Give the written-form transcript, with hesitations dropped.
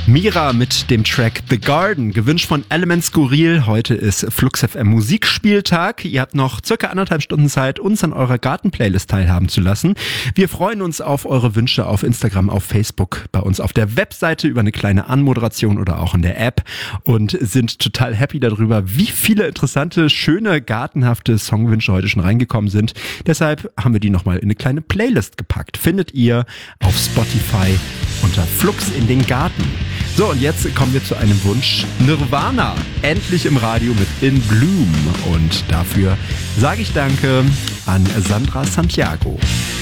Mira mit dem Track The Garden, gewünscht von Element Skurril. Heute ist Flux FM Musikspieltag. Ihr habt noch circa 1,5 Stunden Zeit, uns an eurer Garten-Playlist teilhaben zu lassen. Wir freuen uns auf eure Wünsche auf Instagram, auf Facebook, bei uns auf der Webseite über eine kleine Anmoderation oder auch in der App und sind total happy darüber, wie viele interessante, schöne, gartenhafte Songwünsche heute schon reingekommen sind. Deshalb haben wir die nochmal in eine kleine Playlist gepackt. Findet ihr auf Spotify unter Flux in den Garten. So, und jetzt kommen wir zu einem Wunsch. Nirvana, endlich im Radio mit In Bloom. Und dafür sage ich Danke an Sandra Santiago.